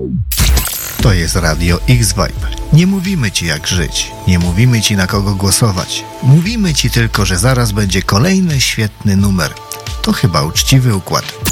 To jest Radio X-Vibe. Nie mówimy ci jak żyć, nie mówimy ci na kogo głosować. Mówimy ci tylko, że zaraz będzie kolejny świetny numer. To chyba uczciwy układ.